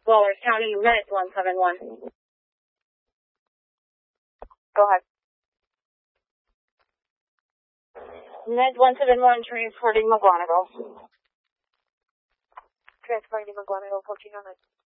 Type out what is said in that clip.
Waller County, Med 171. Go ahead. Med 171, transporting McGonigal. Transporting to McGonigal, 1409.